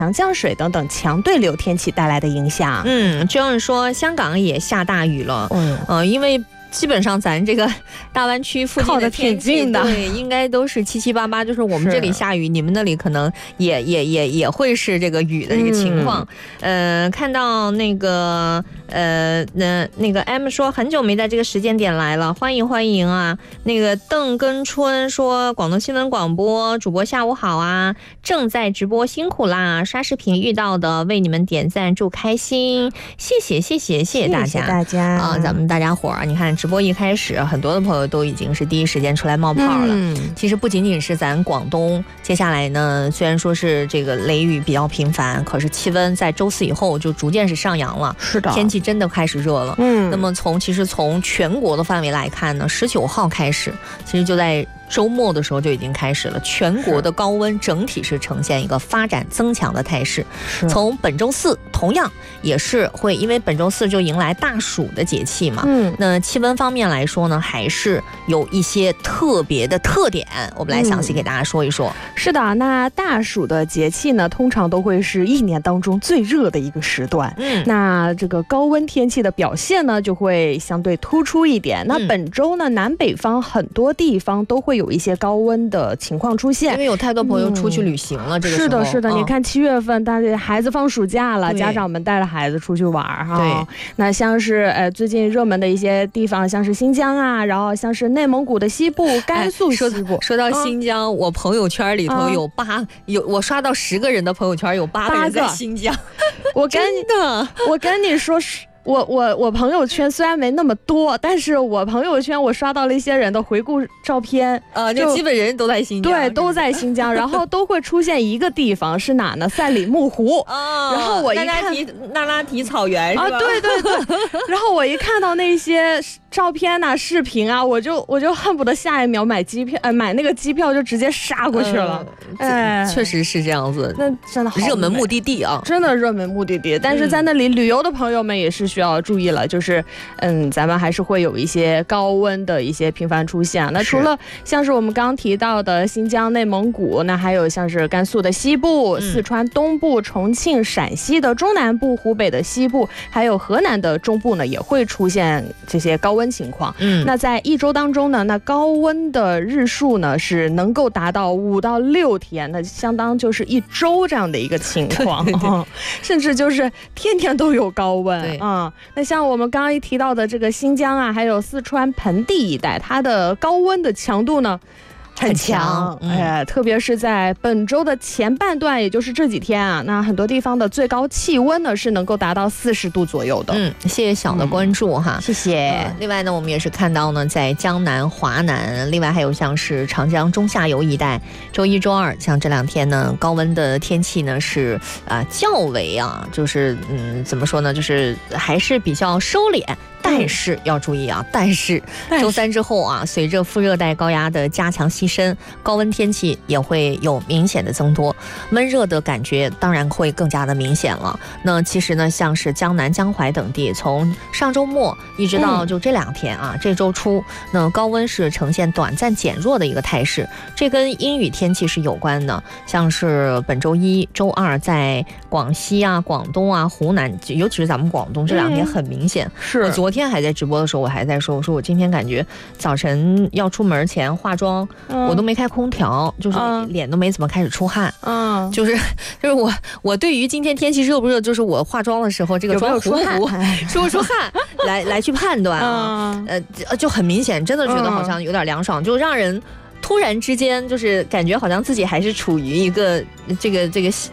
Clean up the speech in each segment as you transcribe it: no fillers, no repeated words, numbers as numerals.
强降水等等强对流天气带来的影响。 这样说香港也下大雨了，因为基本上咱这个大湾区附近的天气对，应该都是七七八八，就是我们这里下雨，你们那里可能也会是这个雨的这个情况。看到那个那个 M 说很久没在这个时间点来了，欢迎啊。那个邓根春说广东新闻广播主播下午好啊，正在直播辛苦啦，刷视频遇到的为你们点赞祝开心，谢谢大家啊，咱们大家伙儿，你看直播一开始，很多的朋友都已经是第一时间出来冒泡了。其实不仅仅是咱广东，接下来呢，虽然说是这个雷雨比较频繁，可是气温在周四以后就逐渐是上扬了。 是的， 天气真的开始热了。那么其实从全国的范围来看呢，19号开始，其实就在周末的时候就已经开始了，全国的高温整体是呈现一个发展增强的态势。从本周四同样也是会，因为本周四就迎来大暑的节气嘛，那气温方面来说呢，还是有一些特别的特点，我们来详细给大家说一说。 是的，那大暑的节气呢，通常都会是一年当中最热的一个时段。那这个高温天气的表现呢，就会相对突出一点。那本周呢，南北方很多地方都会有一些高温的情况出现， 因为有太多朋友出去旅行了。这个时候是的，你看7月份，大家孩子放暑假了，家长们带着孩子出去玩哈。 对， 那像是最近热门的一些地方，像是新疆啊，然后像是内蒙古的西部、甘肃西部。 说到新疆，我朋友圈里头有我刷到10个人的朋友圈，有8个人在新疆。我跟你说。我朋友圈虽然没那么多，但是我朋友圈我刷到了一些人的回顾照片， 就基本人都在新疆， 对，都在新疆，然后都会出现一个地方是哪呢？赛里木湖。然后我一看那拉提草原是吧？ 对。然后我一看到那些照片啊、视频啊，我就恨不得下一秒买那个机票就直接杀过去了。 确实是这样子， 那真的好热门目的地啊， 真的热门目的地。但是在那里旅游的朋友们也是需要注意了，就是咱们还是会有一些高温的一些频繁出现。那除了像是我们刚刚提到的新疆、内蒙古，那还有像是甘肃的西部、四川东部、重庆、陕西的中南部、湖北的西部，还有河南的中部呢，也会出现这些高温情况。那在一周当中呢，那高温的日数呢是能够达到5到6天，那相当就是1周这样的一个情况。对，甚至就是天天都有高温。 对， 那像我们刚刚一提到的这个新疆啊，还有四川盆地一带，它的高温的强度呢很强，特别是在本周的前半段，也就是这几天啊，那很多地方的最高气温呢是能够达到40度左右的。 谢谢小的关注哈， 谢谢。 另外呢，我们也是看到呢，在江南、华南，另外还有像是长江中下游一带，周1、周2，像这2天呢，高温的天气呢是较为就是怎么说呢，就是还是比较收敛。但是要注意啊，但是周3之后啊，随着副热带高压的加强西伸，高温天气也会有明显的增多，闷热的感觉当然会更加的明显了。那其实呢，像是江南、江淮等地，从上周末一直到就这2天啊，这周初，那高温是呈现短暂减弱的一个态势，这跟阴雨天气是有关的。像是本周1、周2，在广西啊、广东啊、湖南，尤其是咱们广东这2天很明显。 是。 昨天还在直播的时候，我还在说，我今天感觉早晨要出门前化妆，我都没开空调，就是脸都没怎么开始出汗。就是我对于今天天气热不热，就是我化妆的时候这个妆糊不糊、出不出汗来去判断啊。就很明显，真的觉得好像有点凉爽，就让人突然之间就是感觉好像自己还是处于一个这个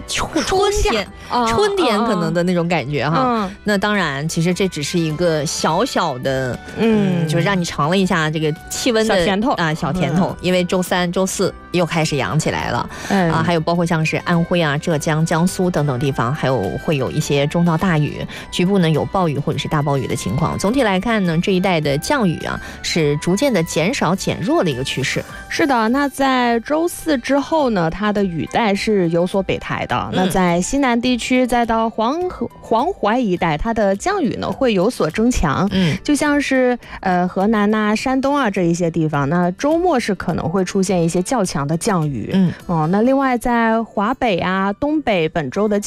春天可能的那种感觉哈。那当然其实这只是一个小小的就是让你尝了一下这个气温的小甜头，因为周3、周4又开始阳起来了还有包括像是安徽啊、浙江、江苏等等地方，还有会有一些中到大雨，局部呢有暴雨或者是大暴雨的情况。总体来看呢，这一带的降雨啊是逐渐的减少减弱的一个趋势。 是的，那在周4之后呢，它的雨带是有所北抬的。那在西南地区再到黄淮一带，它的降雨呢会有所增强。就像是河南呐、山东啊这一些地方，那周末是可能会出现一些较强的降雨。那另外在华北啊、东北本周的